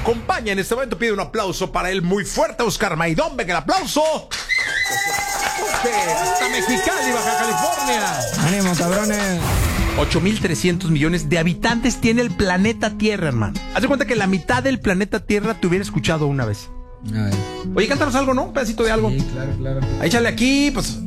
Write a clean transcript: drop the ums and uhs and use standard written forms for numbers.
acompaña en este momento. Pide un aplauso para el muy fuerte Oscar Maidón. Venga el aplauso. Hasta Mexicali, Baja California. ¡Ánimo, cabrones! 8,300 millones de habitantes tiene el planeta Tierra, hermano. Haz de cuenta que la mitad del planeta Tierra te hubiera escuchado una vez. A ver. Oye, cántanos algo, ¿no? Un pedacito de algo. Sí, claro. Ahí échale aquí, pues.